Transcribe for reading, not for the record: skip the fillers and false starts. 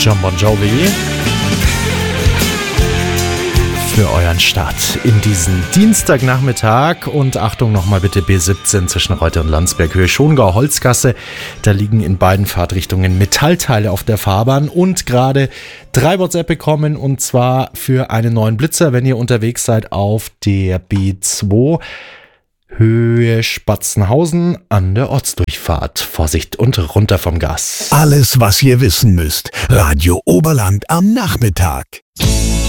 John Bon Jovi für euren Start in diesen Dienstagnachmittag. Und Achtung nochmal bitte B17 zwischen Reutte und Landsberg, Höhe Schongau, Holzgasse. Da liegen in beiden Fahrtrichtungen Metallteile auf der Fahrbahn und gerade 3 WhatsApp bekommen, und zwar für einen neuen Blitzer, wenn ihr unterwegs seid auf der B2 Höhe Spatzenhausen an der Ortsdurchfahrt. Vorsicht und runter vom Gas. Alles, was ihr wissen müsst. Radio Oberland am Nachmittag.